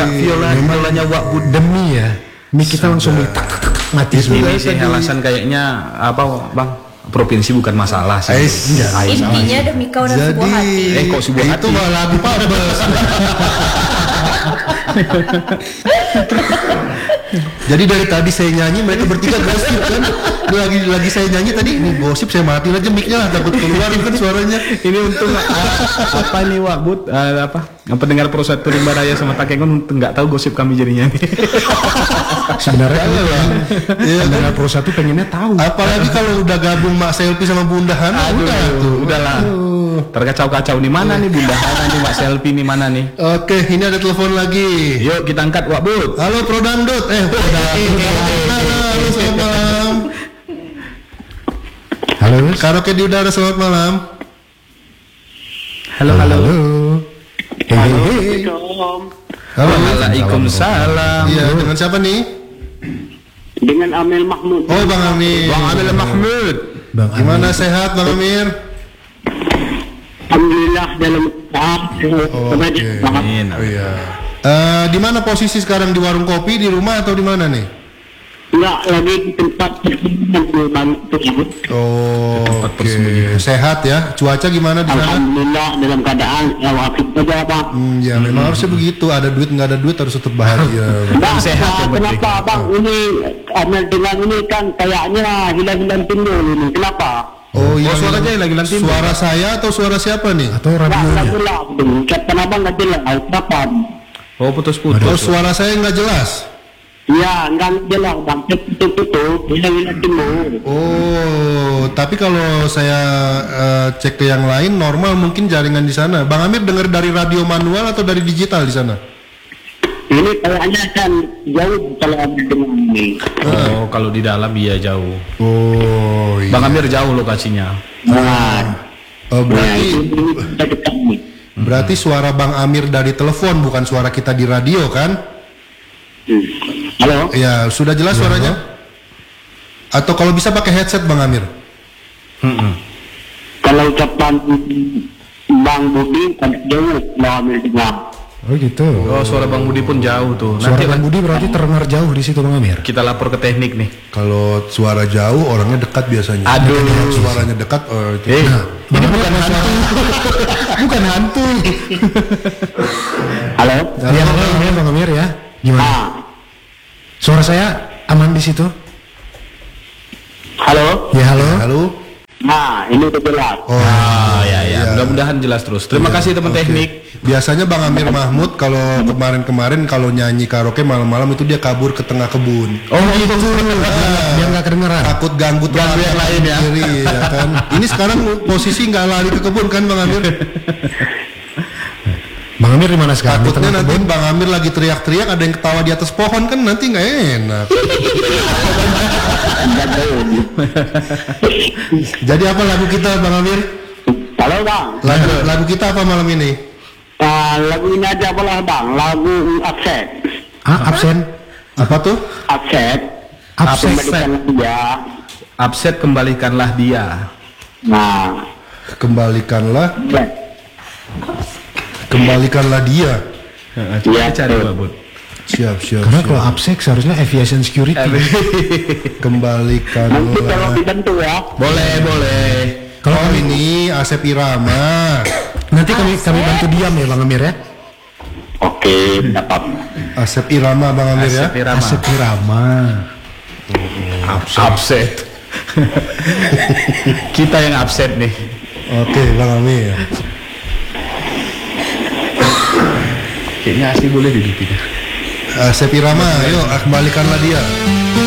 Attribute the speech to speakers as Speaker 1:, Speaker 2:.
Speaker 1: violanya Wak
Speaker 2: demi ya. Mik kita langsung mati
Speaker 1: semua. Ini sih alasan kayaknya apa Bang? Provinsi bukan masalah sih.
Speaker 3: Intinya demi kau dan sebuah hati.
Speaker 1: Kok sebuah hati?
Speaker 2: Itu malah lagu Pabes. Jadi dari tadi saya nyanyi, mereka bertiga gosip kan. Lagi saya nyanyi tadi, ini gosip saya matiin aja mic-nya lah, takut keluar kan suaranya.
Speaker 1: Ini untung apa nih Wak Bud, pendengar Pro1 Rimba Raya sama Takengon nggak tahu gosip kami jadinya nih.
Speaker 2: Sebenarnya pendengar Pro1 pengennya tahu. Apalagi kalau udah gabung Mak Selfie sama Bunda Hana,
Speaker 1: udahlah. Terkacau-kacau nih, mana nih Bunda Hana nih, Mak Selfie nih, mana nih?
Speaker 2: Oke, ini ada telepon lagi.
Speaker 1: Yuk kita angkat Wak Bud.
Speaker 2: Halo Pro Dangdut. Halo, selamat malam. Halo, karaoke di udara, selamat malam.
Speaker 1: Halo.
Speaker 2: Waalaikumsalam. Iya, dengan siapa nih?
Speaker 4: Dengan Amel Mahmud.
Speaker 2: Oh, Bang Amir.
Speaker 1: Bang Amel Mahmud.
Speaker 2: Gimana, sehat Bang Amir?
Speaker 4: Alhamdulillah dalam tahap.
Speaker 1: Amin.
Speaker 2: Oh iya. Di mana posisi sekarang, di warung kopi, di rumah atau di mana nih?
Speaker 4: Enggak, lagi di tempat persembunyian di Bandung tersebut.
Speaker 2: Oh, oke. Sehat ya? Cuaca gimana di sana?
Speaker 4: Alhamdulillah dalam keadaan yang aktif aja Bang.
Speaker 2: Ya memang harusnya begitu. Ada duit nggak ada duit harus tetap bahagia.
Speaker 4: Bang,
Speaker 1: sehat ya,
Speaker 4: kenapa Bang? Ini Amel dengan ini kan kayaknya hilang-hilang timbul ini. Kenapa?
Speaker 2: Oh iya,
Speaker 1: suaranya hilang timbul.
Speaker 2: Suara saya atau suara siapa nih? Atau radionya?
Speaker 4: Nggak jelas. Kata Abang nggak jelas. Kenapa?
Speaker 1: Oh, putus-putus.
Speaker 2: Oh, suara saya nggak jelas.
Speaker 4: Ya, nggak jelas Bang. Itu hilang-hilang timbul.
Speaker 2: Oh, tapi kalau saya cek ke yang lain normal, mungkin jaringan di sana. Bang Amir dengar dari radio manual atau dari digital di sana?
Speaker 4: Ini kayaknya kan jauh kalau Amir dengar ini.
Speaker 1: Oh, kalau di dalam iya jauh.
Speaker 2: Oh, iya.
Speaker 1: Bang Amir jauh lokasinya.
Speaker 2: Berarti suara Bang Amir dari telepon, bukan suara kita di radio kan?
Speaker 4: Halo?
Speaker 2: Ya, sudah jelas suaranya? Atau kalau bisa pakai headset Bang Amir?
Speaker 4: Kalau ucapan Bang Budi kan jauh Bang Amir dengar.
Speaker 2: Oh gitu.
Speaker 1: Oh, suara Bang Budi pun jauh tuh.
Speaker 2: Suara Bang Budi berarti terdengar jauh di situ Bang Amir.
Speaker 1: Kita lapor ke teknik nih.
Speaker 2: Kalau suara jauh orangnya dekat biasanya.
Speaker 1: Aduh,
Speaker 2: suaranya dekat.
Speaker 1: Ini bukan hantu.
Speaker 2: Bukan hantu.
Speaker 4: Halo?
Speaker 2: Ya, halo Bang Amir ya. Gimana? Suara saya aman di situ?
Speaker 4: Halo?
Speaker 2: Ya, halo.
Speaker 4: Nah, ini udah jelas.
Speaker 2: Oh,
Speaker 1: ya. Mudah-mudahan jelas terus. Terima kasih teman teknik.
Speaker 2: Biasanya Bang Amir Mahmud kalau kemarin kalau nyanyi karaoke malam-malam itu dia kabur ke tengah kebun.
Speaker 1: Oh gitu.
Speaker 2: Biar nggak kedengeran. Takut ganggu
Speaker 1: yang lain ya.
Speaker 2: Diri, ya kan? Ini sekarang posisi nggak lari ke kebun kan Bang Amir? Bang Amir di mana sekarang? Takutnya nanti kebun? Bang Amir lagi teriak-teriak ada yang ketawa di atas pohon kan nanti nggak enak. Jadi apa lagu kita Bang Amir?
Speaker 4: Halo Bang.
Speaker 2: Lagu kita apa malam ini?
Speaker 4: Lagu ini aja boleh Bang. Lagu Absen.
Speaker 2: Absen? Apa tuh?
Speaker 4: Absen. Kembalikanlah dia.
Speaker 1: Absen kembalikanlah dia.
Speaker 4: Nah.
Speaker 2: Kembalikanlah dia.
Speaker 1: Coba cari Bud.
Speaker 2: Siap. Karena kalau absek seharusnya aviation security. Kembalikanlah.
Speaker 4: Nanti kalau dibantu ya.
Speaker 1: Boleh.
Speaker 2: Kalau ini Asep Irama. Nanti kami bantu diam ya Bang Amir ya.
Speaker 4: Oke, dapat.
Speaker 2: Asep Irama Bang Amir ya. Asep Irama.
Speaker 1: Upset. Kita yang upset nih.
Speaker 2: Oke Bang Amir.
Speaker 1: Kayaknya asli boleh dibikin.
Speaker 2: Asep Irama, yuk kembalikanlah dia.